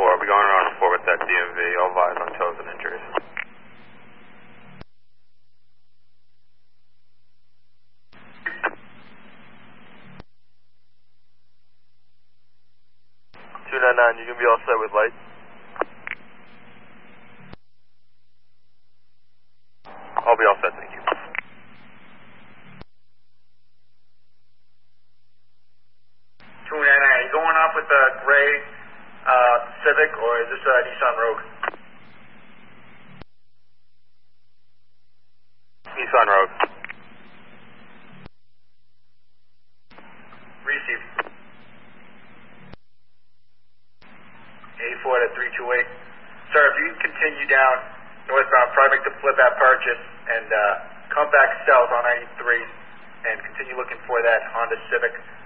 I'll be going around 4 with that DMV. All eyes on toes and injuries. You can be all set with lights. I'll be all set, thank you. 299, are you going off with the gray Civic or is this a Nissan Rogue? Nissan Rogue. Receive. 84 to 328. Sir, if you can continue down northbound, probably make the flip at Purchase and come back south on 93 and continue looking for that Honda Civic